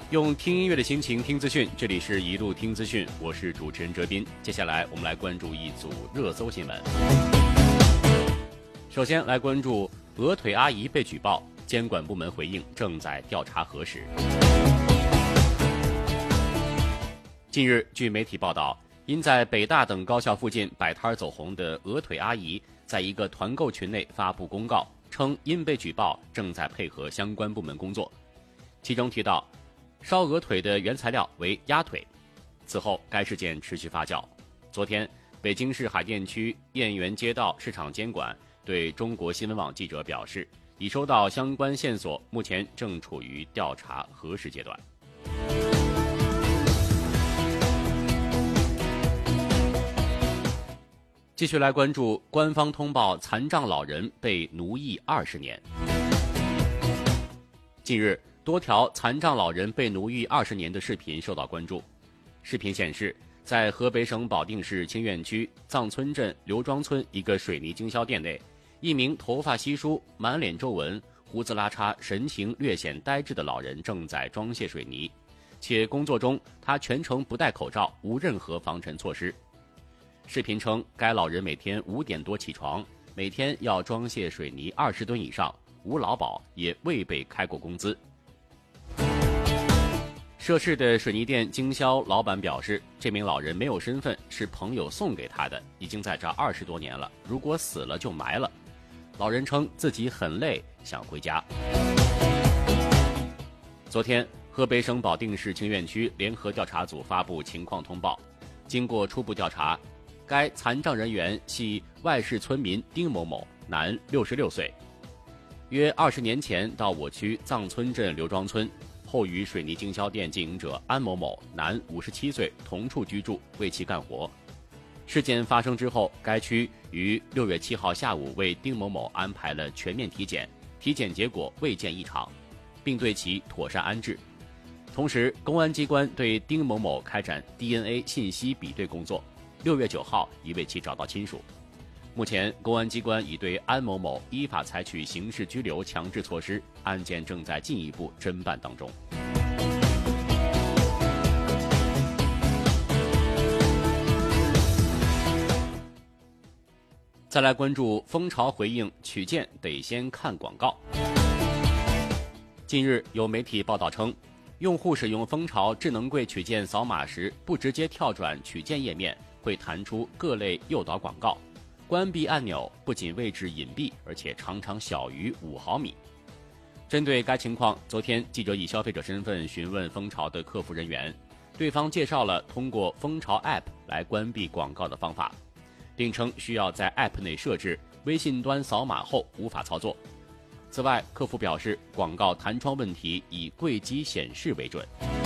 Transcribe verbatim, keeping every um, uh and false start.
用听音乐的心情听资讯，这里是一路听资讯，我是主持人哲斌。接下来我们来关注一组热搜新闻。首先来关注鹅腿阿姨被举报，监管部门回应正在调查核实。近日，据媒体报道，因在北大等高校附近摆摊走红的鹅腿阿姨，在一个团购群内发布公告，称因被举报，正在配合相关部门工作。其中提到，烧鹅腿的原材料为鸭腿。此后，该事件持续发酵。昨天，北京市海淀区燕园街道市场监管对中国新闻网记者表示，已收到相关线索，目前正处于调查核实阶段。继续来关注官方通报残障老人被奴役二十年。近日，多条残障老人被奴役二十年的视频受到关注。视频显示，在河北省保定市清苑区藏村镇刘庄村一个水泥经销店内，一名头发稀疏、满脸皱纹、胡子拉碴、神情略显呆滞的老人正在装卸水泥，且工作中他全程不戴口罩，无任何防尘措施。视频称，该老人每天五点多起床，每天要装卸水泥二十吨以上，无劳保，也未被开过工资。涉事的水泥店经销老板表示，这名老人没有身份，是朋友送给他的，已经在这二十多年了，如果死了就埋了。老人称自己很累，想回家。昨天，河北省保定市清苑区联合调查组发布情况通报，经过初步调查，该残障人员系外市村民丁某某，男，六十六岁，约二十年前到我区藏村镇刘庄村，后与水泥经销店经营者安某某，男，五十七岁，同处居住，为其干活。事件发生之后，该区于六月七号下午为丁某某安排了全面体检，体检结果未见异常，并对其妥善安置。同时，公安机关对丁某某开展 D N A 信息比对工作，六月九号已为其找到亲属。目前，公安机关已对安某某依法采取刑事拘留强制措施，案件正在进一步侦办当中。再来关注蜂巢回应取件得先看广告。近日有媒体报道称，用户使用蜂巢智能柜取件扫码时，不直接跳转取件页面，会弹出各类诱导广告。关闭按钮不仅位置隐蔽，而且常常小于五毫米。针对该情况，昨天记者以消费者身份询问蜂巢的客服人员，对方介绍了通过蜂巢 App 来关闭广告的方法，并称需要在 App 内设置，微信端扫码后无法操作。此外，客服表示广告弹窗问题以柜机显示为准。